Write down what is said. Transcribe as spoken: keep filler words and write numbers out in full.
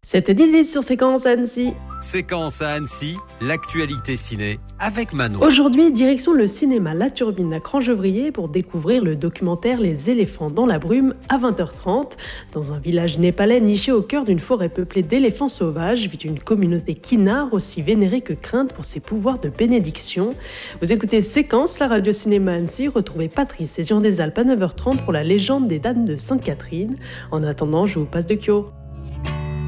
C'était Dizzy sur Séquence Annecy. Séquence à Annecy, l'actualité ciné avec Manon. Aujourd'hui, direction le cinéma La Turbine à Crangevrier pour découvrir le documentaire Les éléphants dans la brume à vingt heures trente. Dans un village népalais niché au cœur d'une forêt peuplée d'éléphants sauvages, vit une communauté kinard aussi vénérée que crainte pour ses pouvoirs de bénédiction. Vous écoutez Séquence, la radio cinéma Annecy. Retrouvez Patrice et Jean des Alpes à neuf heures trente pour la légende des dames de Sainte-Catherine. En attendant, je vous passe de Kyo.